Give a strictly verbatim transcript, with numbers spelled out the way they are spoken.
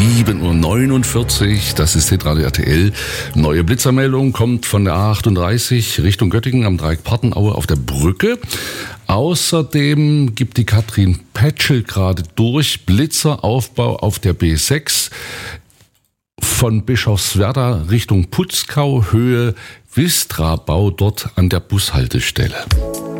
sieben Uhr neunundvierzig, das ist Hitradio R T L. Neue Blitzermeldung kommt von der A achtunddreißig Richtung Göttingen am Dreieck Partenaue auf der Brücke. Außerdem gibt die Katrin Petschel gerade durch Blitzeraufbau auf der B sechs von Bischofswerda Richtung Putzkau, Höhe Wistrabau, dort an der Bushaltestelle.